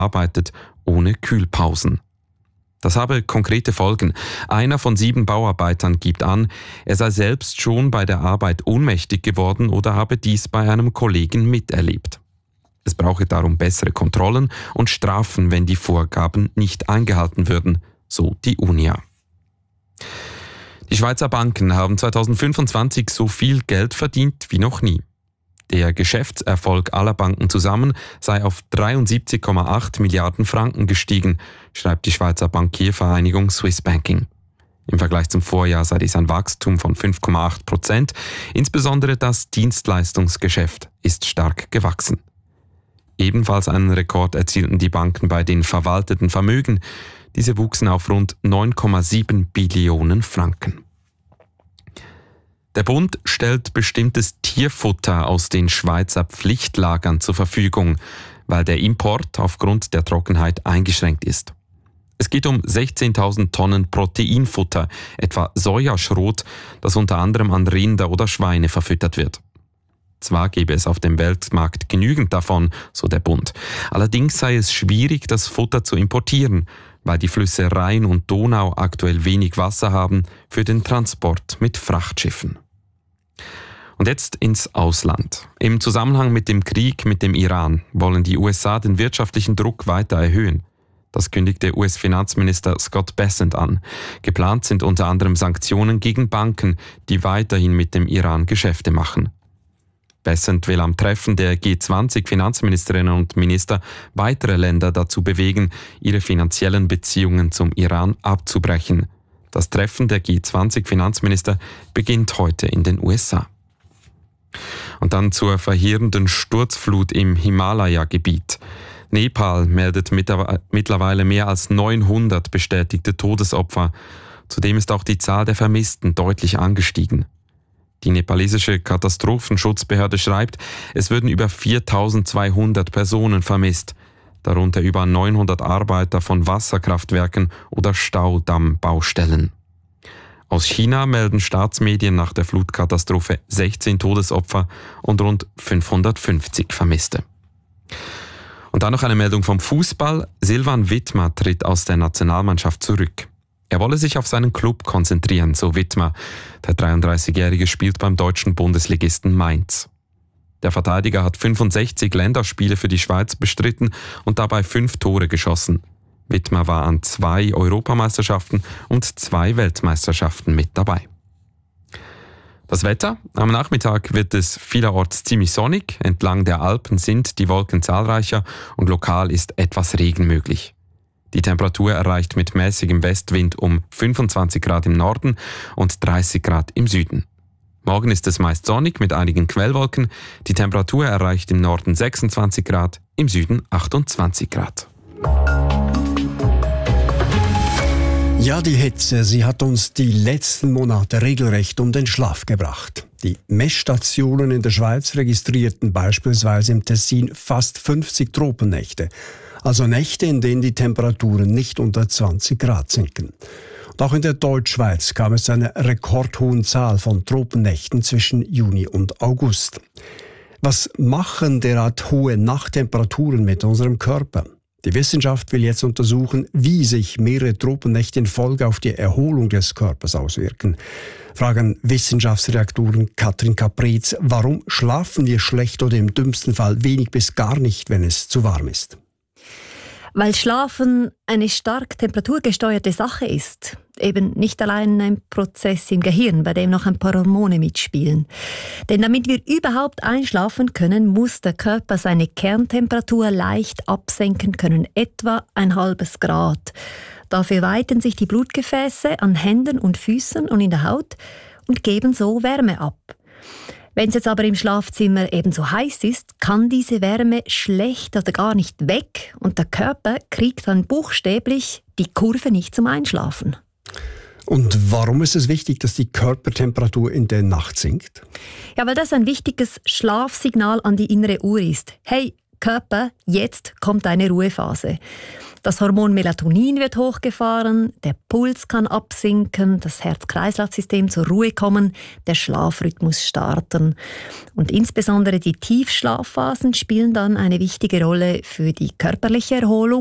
arbeitet, ohne Kühlpausen. Das habe konkrete Folgen. Einer von 7 Bauarbeitern gibt an, er sei selbst schon bei der Arbeit ohnmächtig geworden oder habe dies bei einem Kollegen miterlebt. Es brauche darum bessere Kontrollen und Strafen, wenn die Vorgaben nicht eingehalten würden, so die Unia. Die Schweizer Banken haben 2025 so viel Geld verdient wie noch nie. Der Geschäftserfolg aller Banken zusammen sei auf 73,8 Milliarden Franken gestiegen, schreibt die Schweizer Bankiervereinigung Swiss Banking. Im Vergleich zum Vorjahr sei dies ein Wachstum von 5,8%. Insbesondere das Dienstleistungsgeschäft ist stark gewachsen. Ebenfalls einen Rekord erzielten die Banken bei den verwalteten Vermögen. Diese wuchsen auf rund 9,7 Billionen Franken. Der Bund stellt bestimmtes Tierfutter aus den Schweizer Pflichtlagern zur Verfügung, weil der Import aufgrund der Trockenheit eingeschränkt ist. Es geht um 16.000 Tonnen Proteinfutter, etwa Sojaschrot, das unter anderem an Rinder oder Schweine verfüttert wird. Zwar gäbe es auf dem Weltmarkt genügend davon, so der Bund. Allerdings sei es schwierig, das Futter zu importieren, weil die Flüsse Rhein und Donau aktuell wenig Wasser haben für den Transport mit Frachtschiffen. Und jetzt ins Ausland. Im Zusammenhang mit dem Krieg mit dem Iran wollen die USA den wirtschaftlichen Druck weiter erhöhen. Das kündigte US-Finanzminister Scott Bessent an. Geplant sind unter anderem Sanktionen gegen Banken, die weiterhin mit dem Iran Geschäfte machen. Bessent will am Treffen der G20-Finanzministerinnen und Minister weitere Länder dazu bewegen, ihre finanziellen Beziehungen zum Iran abzubrechen. Das Treffen der G20-Finanzminister beginnt heute in den USA. Und dann zur verheerenden Sturzflut im Himalaya-Gebiet. Nepal meldet mittlerweile mehr als 900 bestätigte Todesopfer. Zudem ist auch die Zahl der Vermissten deutlich angestiegen. Die nepalesische Katastrophenschutzbehörde schreibt, es würden über 4.200 Personen vermisst, darunter über 900 Arbeiter von Wasserkraftwerken oder Staudammbaustellen. Aus China melden Staatsmedien nach der Flutkatastrophe 16 Todesopfer und rund 550 Vermisste. Und dann noch eine Meldung vom Fußball. Silvan Wittmer tritt aus der Nationalmannschaft zurück. Er wolle sich auf seinen Club konzentrieren, so Wittmer. Der 33-Jährige spielt beim deutschen Bundesligisten Mainz. Der Verteidiger hat 65 Länderspiele für die Schweiz bestritten und dabei 5 Tore geschossen. Wittmer war an 2 Europameisterschaften und 2 Weltmeisterschaften mit dabei. Das Wetter? Am Nachmittag wird es vielerorts ziemlich sonnig. Entlang der Alpen sind die Wolken zahlreicher und lokal ist etwas Regen möglich. Die Temperatur erreicht mit mäßigem Westwind um 25 Grad im Norden und 30 Grad im Süden. Morgen ist es meist sonnig mit einigen Quellwolken. Die Temperatur erreicht im Norden 26 Grad, im Süden 28 Grad. Ja, die Hitze, sie hat uns die letzten Monate regelrecht um den Schlaf gebracht. Die Messstationen in der Schweiz registrierten beispielsweise im Tessin fast 50 Tropennächte. Also Nächte, in denen die Temperaturen nicht unter 20 Grad sinken. Und auch in der Deutschschweiz kam es zu einer rekordhohen Zahl von Tropennächten zwischen Juni und August. Was machen derart hohe Nachttemperaturen mit unserem Körper? Die Wissenschaft will jetzt untersuchen, wie sich mehrere Tropennächte in Folge auf die Erholung des Körpers auswirken. Fragen Wissenschaftsredaktorin Katrin Caprez, warum schlafen wir schlecht oder im dümmsten Fall wenig bis gar nicht, wenn es zu warm ist? Weil Schlafen eine stark temperaturgesteuerte Sache ist. Eben nicht allein ein Prozess im Gehirn, bei dem noch ein paar Hormone mitspielen. Denn damit wir überhaupt einschlafen können, muss der Körper seine Kerntemperatur leicht absenken können, etwa 0,5 Grad. Dafür weiten sich die Blutgefäße an Händen und Füßen und in der Haut und geben so Wärme ab. Wenn es jetzt aber im Schlafzimmer eben so heiß ist, kann diese Wärme schlecht oder gar nicht weg und der Körper kriegt dann buchstäblich die Kurve nicht zum Einschlafen. Und warum ist es wichtig, dass die Körpertemperatur in der Nacht sinkt? Ja, weil das ein wichtiges Schlafsignal an die innere Uhr ist. Hey, Körper, jetzt kommt eine Ruhephase. Das Hormon Melatonin wird hochgefahren, der Puls kann absinken, das Herz-Kreislauf-System zur Ruhe kommen, der Schlafrhythmus starten. Und insbesondere die Tiefschlafphasen spielen dann eine wichtige Rolle für die körperliche Erholung